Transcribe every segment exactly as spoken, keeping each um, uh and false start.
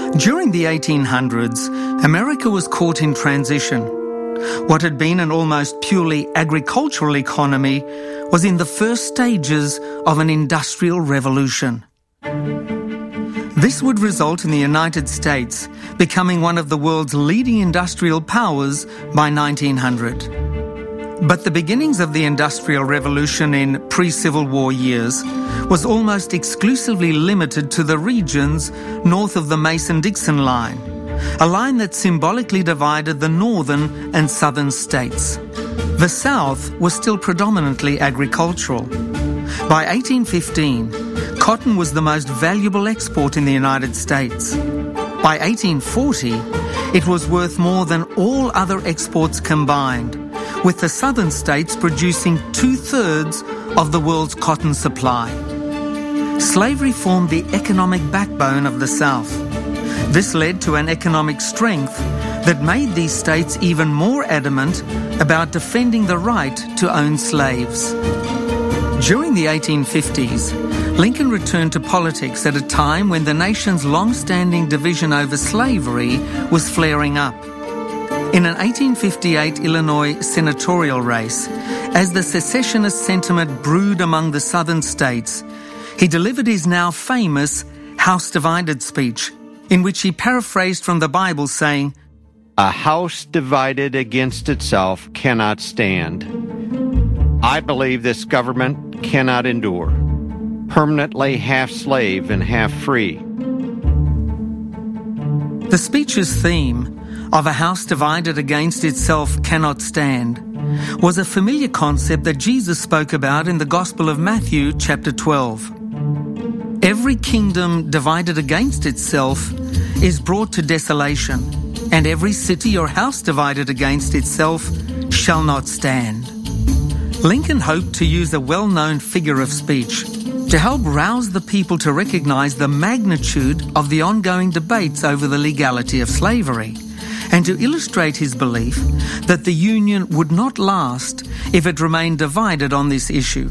During the eighteen hundreds, America was caught in transition. What had been an almost purely agricultural economy was in the first stages of an industrial revolution. This would result in the United States becoming one of the world's leading industrial powers by nineteen hundred. But the beginnings of the Industrial Revolution in pre-Civil War years was almost exclusively limited to the regions north of the Mason-Dixon line, a line that symbolically divided the northern and southern states. The South was still predominantly agricultural. By eighteen fifteen, cotton was the most valuable export in the United States. By eighteen forty, it was worth more than all other exports combined, with the southern states producing two-thirds of the world's cotton supply. Slavery formed the economic backbone of the South. This led to an economic strength that made these states even more adamant about defending the right to own slaves. During the eighteen fifties, Lincoln returned to politics at a time when the nation's long-standing division over slavery was flaring up. In an eighteen fifty-eight Illinois senatorial race, as the secessionist sentiment brewed among the southern states, he delivered his now famous House Divided speech, in which he paraphrased from the Bible saying, "A house divided against itself cannot stand. I believe this government cannot endure. Permanently half slave and half free." The speech's theme of a house divided against itself cannot stand was a familiar concept that Jesus spoke about in the Gospel of Matthew chapter twelve. Every kingdom divided against itself is brought to desolation, and every city or house divided against itself shall not stand. Lincoln hoped to use a well-known figure of speech to help rouse the people to recognize the magnitude of the ongoing debates over the legality of slavery, and to illustrate his belief that the Union would not last if it remained divided on this issue.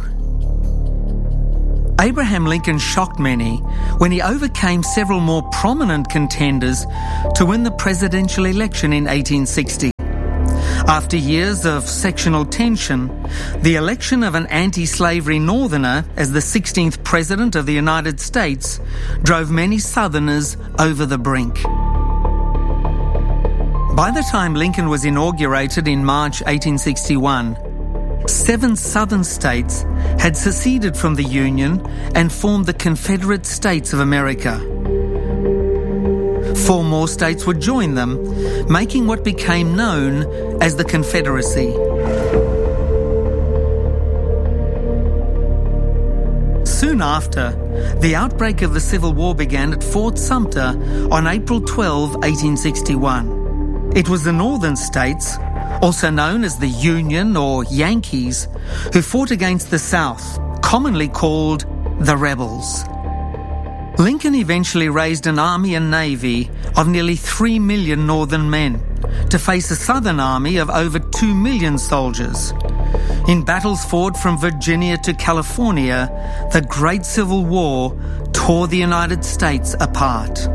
Abraham Lincoln shocked many when he overcame several more prominent contenders to win the presidential election in eighteen sixty. After years of sectional tension, the election of an anti-slavery Northerner as the sixteenth President of the United States drove many Southerners over the brink. By the time Lincoln was inaugurated in March eighteen sixty-one, seven Southern states had seceded from the Union and formed the Confederate States of America. Four more states would join them, making what became known as the Confederacy. Soon after, the outbreak of the Civil War began at Fort Sumter on April twelfth, eighteen sixty-one. It was the northern states, also known as the Union or Yankees, who fought against the South, commonly called the Rebels. Lincoln eventually raised an army and navy of nearly three million northern men to face a southern army of over two million soldiers. In battles fought from Virginia to California, the Great Civil War tore the United States apart.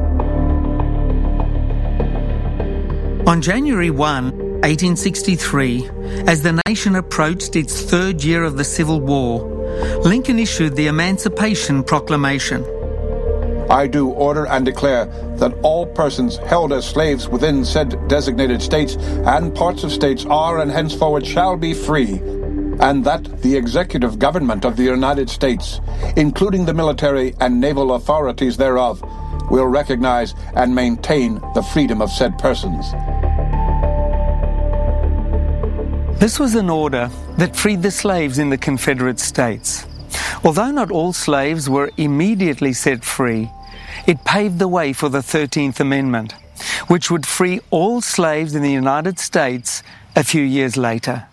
On January first, eighteen sixty-three, as the nation approached its third year of the Civil War, Lincoln issued the Emancipation Proclamation. I do order and declare that all persons held as slaves within said designated states and parts of states are and henceforward shall be free, and that the executive government of the United States, including the military and naval authorities thereof, will recognize and maintain the freedom of said persons. This was an order that freed the slaves in the Confederate States. Although not all slaves were immediately set free, it paved the way for the thirteenth Amendment, which would free all slaves in the United States a few years later.